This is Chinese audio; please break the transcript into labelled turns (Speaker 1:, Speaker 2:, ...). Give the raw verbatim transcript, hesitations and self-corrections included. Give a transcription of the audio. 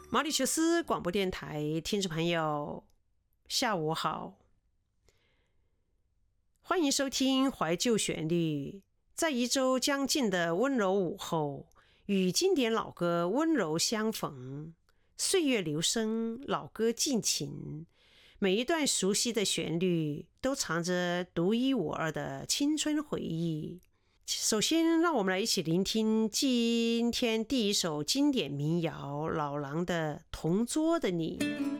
Speaker 1: 毛里求斯广播电台听众朋友下午好，欢迎收听怀旧旋律，在一周将近的温柔午后，与经典老歌温柔相逢，岁月流声，老歌尽情，每一段熟悉的旋律都藏着独一无二的青春回忆。首先让我们来一起聆听今天第一首经典民谣老狼的《同桌的你》。